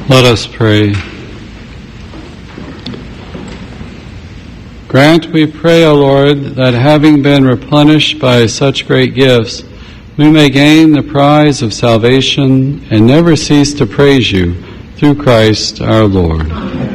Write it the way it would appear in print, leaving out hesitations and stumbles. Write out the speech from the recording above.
Let us pray. Grant, we pray, O Lord, that having been replenished by such great gifts, we may gain the prize of salvation and never cease to praise you through Christ our Lord.